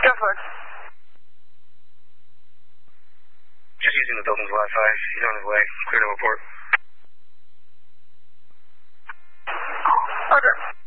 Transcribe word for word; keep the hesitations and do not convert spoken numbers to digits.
Go for it. Just using the building's Wi-Fi. He's on his way. Clear to report. Roger.